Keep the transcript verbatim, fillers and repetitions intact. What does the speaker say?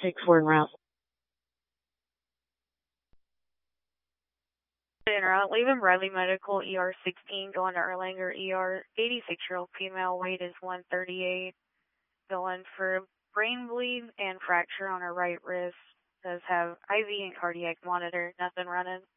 six four en route. En route, leaving Bradley Medical, E R sixteen, going to Erlanger, E R, eighty-six-year-old female, weight is one thirty-eight, going for brain bleed and fracture on her right wrist, does have I V and cardiac monitor, nothing running.